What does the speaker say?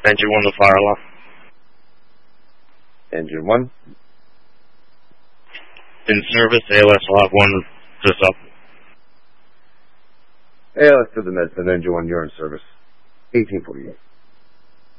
Engine 1, the fire alarm. Engine 1. In service, ALS will have 1 just up. ALS to the Medicine, Engine 1, you're in service. 1848.